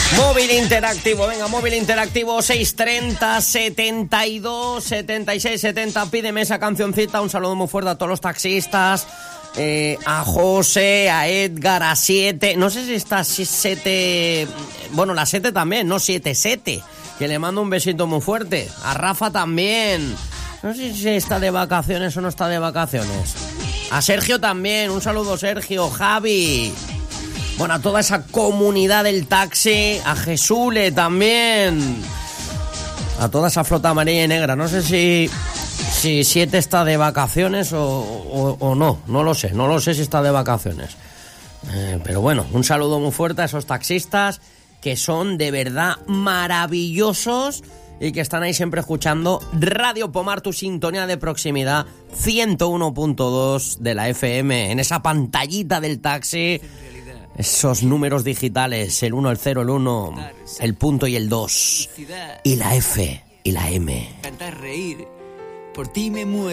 Móvil interactivo, venga, móvil interactivo 630 72 76 70. Pídeme esa cancioncita. Un saludo muy fuerte a todos los taxistas, a José, a Edgar, a 7. No sé si está 7. Bueno, la 7 también, no 7. Que le mando un besito muy fuerte. A Rafa también. No sé si está de vacaciones o no está de vacaciones. A Sergio también, un saludo Sergio, Javi. Bueno, a toda esa comunidad del taxi, a Jesule también, a toda esa flota amarilla y negra. No sé si 7 está de vacaciones o no lo sé si está de vacaciones. Pero bueno, un saludo muy fuerte a esos taxistas que son de verdad maravillosos y que están ahí siempre escuchando Radio Pomar, tu sintonía de proximidad, 101.2 de la FM, en esa pantallita del taxi. Esos números digitales, el 1, el 0, el 1, el punto y el 2, y la F y la M. Cantar, reír, por ti me muero.